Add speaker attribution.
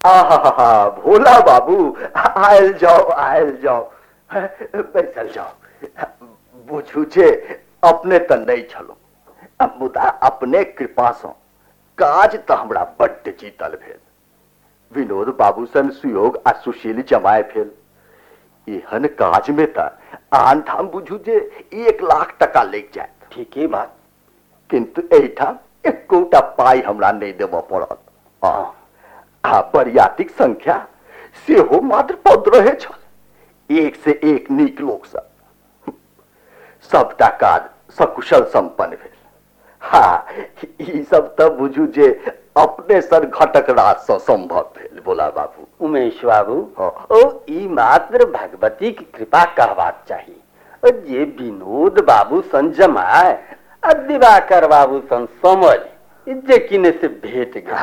Speaker 1: आहा भोला बाबू, आयल जाओ, बैसल जाओ। बुझू जे अपने तो नहीं छलो, मुदा अपने कृपा से काज तो हमरा बड्ड जीतल भेल। विनोद बाबू सन सुयोग आ सुशील जमाए भेल। एहन काज में तो आन ठाम बुझू जे 1 लाख टका लग जाए।
Speaker 2: ठीक है बात,
Speaker 1: किंतु एठाम एकोटा पाई हमरा नहीं देव पड़त। बरियातिक संख्या से हो मात्र 15 छल। एक से एक नीक लोक सबटा काज सकुशल संपन्न भेल। हाँ, ई सब तो बुझू जे अपने सन घटक राज से संभव भेल। भोला बाबू,
Speaker 2: उमेश बाबू, ओ ई मात्र भगवती की कृपा कहबाक चाहिए। और जे विनोद बाबू सन जमाए, दिवाकर बाबू सन समझ, जे किने से भेट गया।